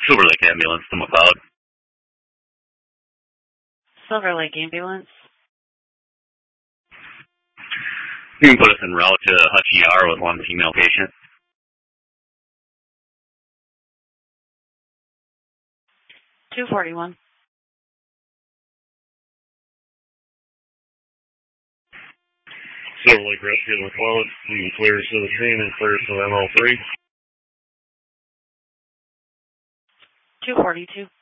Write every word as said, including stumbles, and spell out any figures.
Silver Lake Ambulance to McLeod. Silver Lake Ambulance. You can put us en route to Hutch E R with one female patient. two forty-one. Silver Lake Rescue to McLeod. You can clear us to the scene and clear us to M L three. two forty-two.